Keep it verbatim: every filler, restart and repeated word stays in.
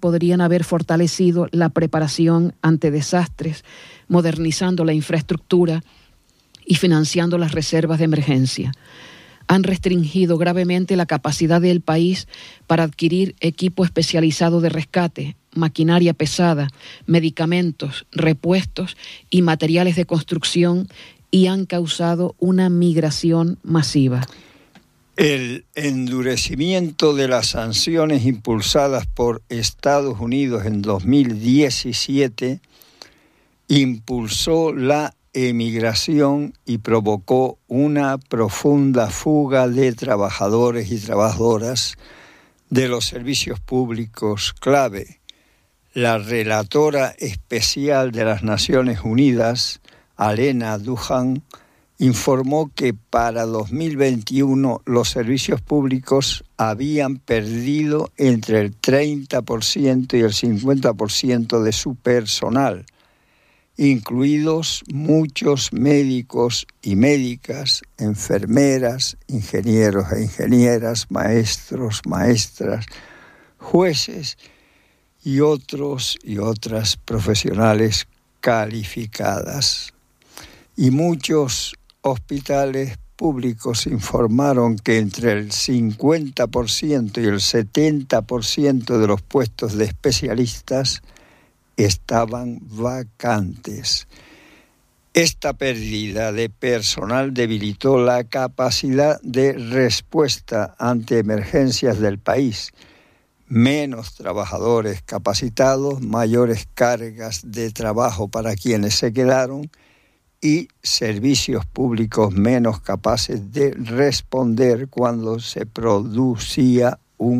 podrían haber fortalecido la preparación ante desastres, modernizando la infraestructura y financiando las reservas de emergencia. Han restringido gravemente la capacidad del país para adquirir equipo especializado de rescate, maquinaria pesada, medicamentos, repuestos y materiales de construcción, y han causado una migración masiva. El endurecimiento de las sanciones impulsadas por Estados Unidos en dos mil diecisiete impulsó la emigración y provocó una profunda fuga de trabajadores y trabajadoras de los servicios públicos clave. La relatora especial de las Naciones Unidas, Alena Duhan, informó que para dos mil veintiuno los servicios públicos habían perdido entre el treinta por ciento y el cincuenta por ciento de su personal, incluidos muchos médicos y médicas, enfermeras, ingenieros e ingenieras, maestros, maestras, jueces y otros y otras profesionales calificadas. Y muchos hospitales públicos informaron que entre el cincuenta por ciento y el setenta por ciento de los puestos de especialistas estaban vacantes. Esta pérdida de personal debilitó la capacidad de respuesta ante emergencias del país. Menos trabajadores capacitados, mayores cargas de trabajo para quienes se quedaron y servicios públicos menos capaces de responder cuando se producía